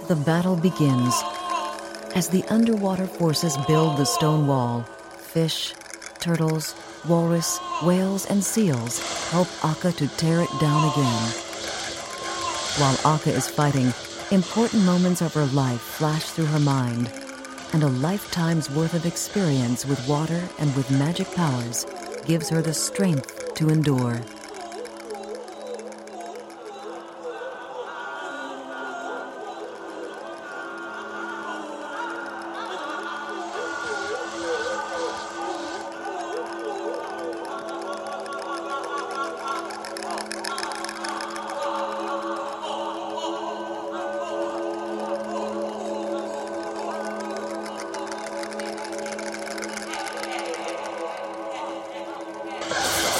The battle begins. As the underwater forces build the stone wall, fish, turtles, walrus, whales, and seals help Akka to tear it down again. While Akka is fighting, important moments of her life flash through her mind, and a lifetime's worth of experience with water and with magic powers gives her the strength to endure.